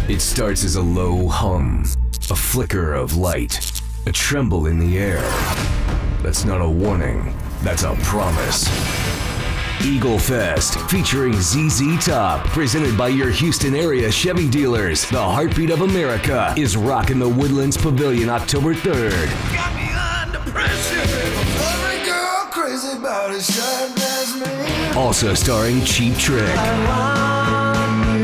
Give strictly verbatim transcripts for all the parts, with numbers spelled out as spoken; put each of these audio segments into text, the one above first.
It starts as a low hum, a flicker of light, a tremble in the air. That's not a warning, that's a promise. Eagle Fest, featuring Z Z Top, presented by your Houston area Chevy dealers. The heartbeat of America is rocking the Woodlands Pavilion October third. Got me under pressure. Every girl crazy about it, shine as me. Also starring Cheap Trick. one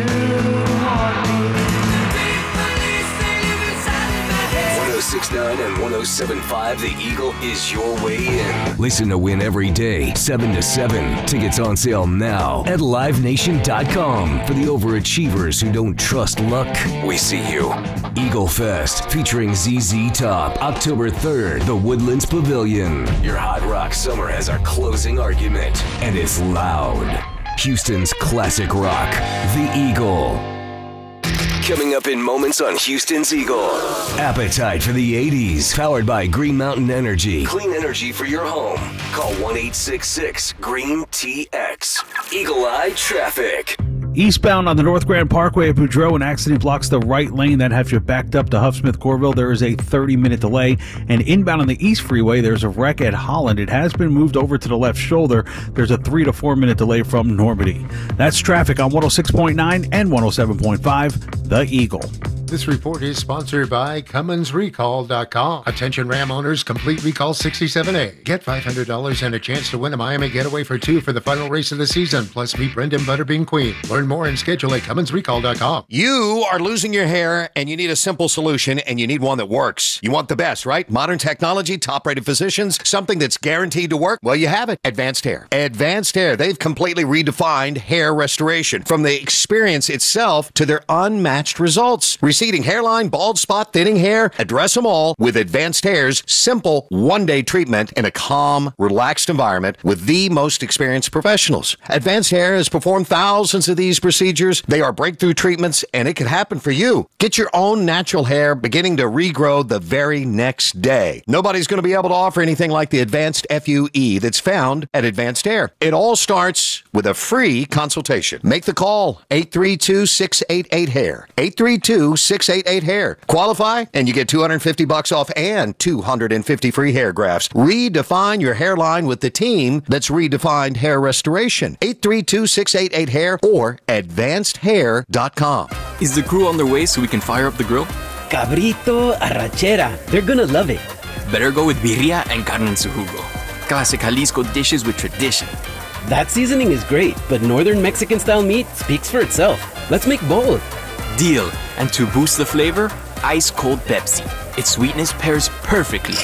oh six point nine and one oh seven point five, The Eagle is your way in. Listen to Win every day, seven to seven. Tickets on sale now at live nation dot com. For the overachievers who don't trust luck, we see you. Eagle Fest, featuring Z Z Top, October third, the Woodlands Pavilion. Your hot rock summer has our closing argument, and it's loud. Houston's classic rock, The Eagle. Coming up in moments on Houston's Eagle. Appetite for the eighties, powered by Green Mountain Energy. Clean energy for your home. Call one eight six six green T X. Eagle Eye Traffic. Eastbound on the North Grand Parkway at Boudreaux, an accident blocks the right lane that has you backed up to Huffsmith-Corville. There is a thirty-minute delay. And inbound on the East Freeway, there's a wreck at Holland. It has been moved over to the left shoulder. There's a three to four minute delay from Normandy. That's traffic on one oh six point nine and one oh seven point five, The Eagle. This report is sponsored by Cummins Recall dot com. Attention Ram owners, complete recall sixty-seven A. Get five hundred dollars and a chance to win a Miami Getaway for two for the final race of the season. Plus, meet Brendan Butterbean Queen. Learn more and schedule at Cummins Recall dot com. You are losing your hair, and you need a simple solution, and you need one that works. You want the best, right? Modern technology, top-rated physicians, something that's guaranteed to work. Well, you have it. Advanced Hair. Advanced Hair. They've completely redefined hair restoration. From the experience itself to their unmatched results. Receding hairline, bald spot, thinning hair, address them all with Advanced Hair's simple one-day treatment in a calm, relaxed environment with the most experienced professionals. Advanced Hair has performed thousands of these procedures. They are breakthrough treatments, and it could happen for you. Get your own natural hair beginning to regrow the very next day. Nobody's going to be able to offer anything like the Advanced F U E that's found at Advanced Hair. It all starts with a free consultation. Make the call, eight three two, six eight eight, hair. eight three two, six eight eight, hair. Qualify, and you get two hundred fifty bucks off and two hundred fifty free hair grafts. Redefine your hairline with the team that's redefined hair restoration. eight three two, six eight eight, hair or advanced hair dot com. Is the crew on their way so we can fire up the grill? Cabrito, arrachera. They're gonna love it. Better go with birria and carne en su jugo. Classic Jalisco dishes with tradition. That seasoning is great, but northern Mexican-style meat speaks for itself. Let's make both. Deal. And to boost the flavor, ice-cold Pepsi. Its sweetness pairs perfectly.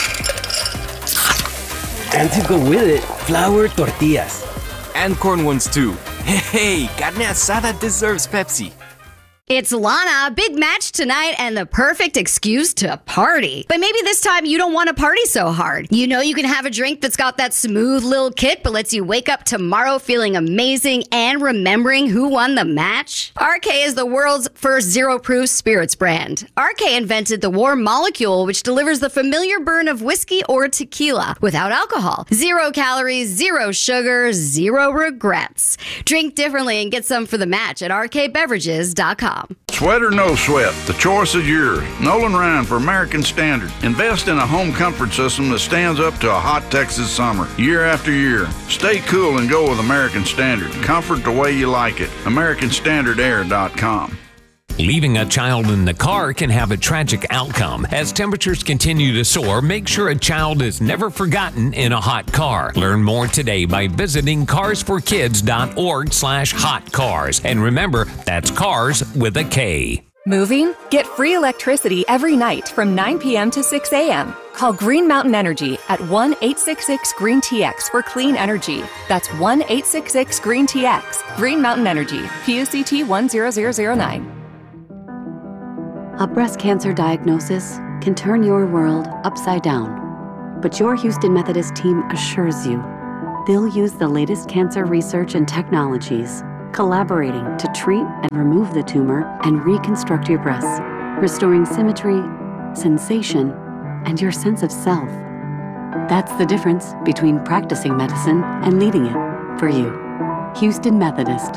And to go with it, flour tortillas. And corn ones too. Hey, carne asada deserves Pepsi. It's Lana, big match tonight and the perfect excuse to party. But maybe this time you don't want to party so hard. You know you can have a drink that's got that smooth little kick but lets you wake up tomorrow feeling amazing and remembering who won the match? R K is the world's first zero-proof spirits brand. R K invented the warm molecule which delivers the familiar burn of whiskey or tequila without alcohol. Zero calories, zero sugar, zero regrets. Drink differently and get some for the match at R K beverages dot com. Sweat or no sweat, the choice is yours. Nolan Ryan for American Standard. Invest in a home comfort system that stands up to a hot Texas summer, year after year. Stay cool and go with American Standard. Comfort the way you like it. American Standard Air dot com. Leaving a child in the car can have a tragic outcome. As temperatures continue to soar, make sure a child is never forgotten in a hot car. Learn more today by visiting cars for kids dot org slash hot cars. And remember, that's cars with a K. Moving? Get free electricity every night from nine p.m. to six a.m. Call Green Mountain Energy at one eight six six green T X for clean energy. That's one eight six six green T X. Green Mountain Energy. P U C T one zero zero zero nine. A breast cancer diagnosis can turn your world upside down. But your Houston Methodist team assures you they'll use the latest cancer research and technologies, collaborating to treat and remove the tumor and reconstruct your breasts, restoring symmetry, sensation, and your sense of self. That's the difference between practicing medicine and leading it for you. Houston Methodist.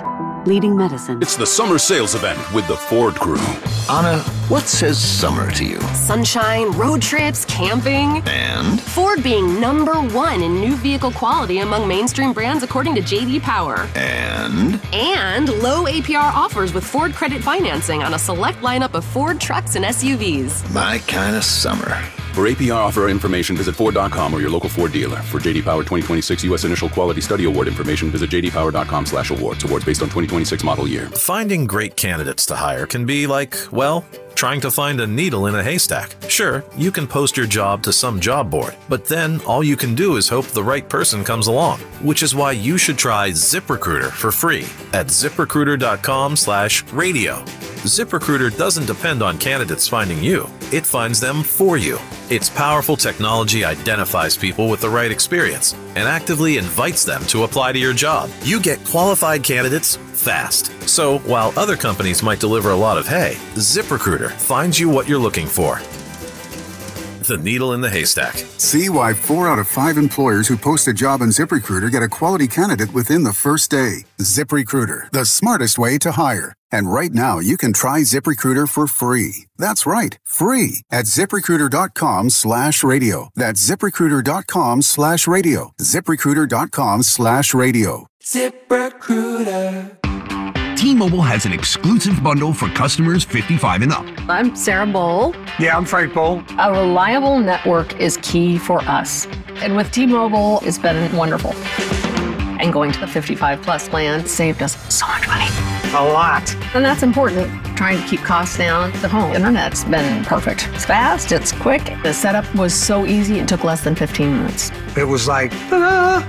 leading medicine. It's the summer sales event with the Ford crew. Anna, what says summer to you? Sunshine, road trips, camping. And? Ford being number one in new vehicle quality among mainstream brands according to J D Power. And? And low A P R offers with Ford Credit Financing on a select lineup of Ford trucks and S U Vs. My kind of summer. For A P R offer information, visit Ford dot com or your local Ford dealer. For J D Power twenty twenty-six U S Initial Quality Study Award information, visit j d power dot com slash awards. Awards based on twenty twenty-six model year. Finding great candidates to hire can be like, well, trying to find a needle in a haystack. Sure, you can post your job to some job board, but then all you can do is hope the right person comes along, which is why you should try ZipRecruiter for free at zip recruiter dot com slash radio. ZipRecruiter doesn't depend on candidates finding you. It finds them for you. Its powerful technology identifies people with the right experience and actively invites them to apply to your job. You get qualified candidates fast. So while other companies might deliver a lot of hay, ZipRecruiter finds you what you're looking for. The needle in the haystack. See why four out of five employers who post a job on ZipRecruiter get a quality candidate within the first day. ZipRecruiter, the smartest way to hire. And right now, you can try ZipRecruiter for free. That's right, free at zip recruiter dot com slash radio. That's zip recruiter dot com slash radio. zip recruiter dot com slash radio. ZipRecruiter. T-Mobile has an exclusive bundle for customers fifty-five and up. I'm Sarah Bowl. Yeah, I'm Frank Bowl. A reliable network is key for us. And with T-Mobile, it's been wonderful. And going to the fifty-five plus plan saved us so much money. A lot. And that's important. Trying to keep costs down. The home internet's been perfect. It's fast, it's quick. The setup was so easy, it took less than fifteen minutes. It was like, ta-da!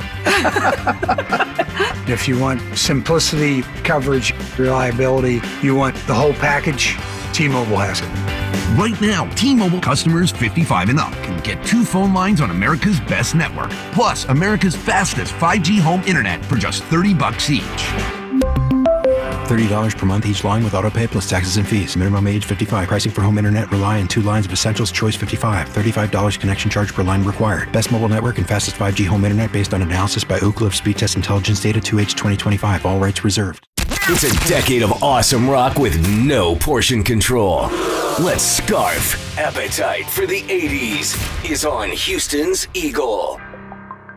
If you want simplicity, coverage, reliability, you want the whole package, T-Mobile has it. Right now, T-Mobile customers fifty-five and up can get two phone lines on America's best network, plus America's fastest five G home internet for just thirty bucks each. thirty dollars per month each line with autopay plus taxes and fees. Minimum age fifty-five. Pricing for home internet rely on two lines of Essentials Choice fifty-five. thirty-five dollars connection charge per line required. Best mobile network and fastest five G home internet based on analysis by Ookla of Speed Test Intelligence Data two H twenty twenty-five. All rights reserved. It's a decade of awesome rock with no portion control. Let's scarf. Appetite for the eighties is on Houston's Eagle.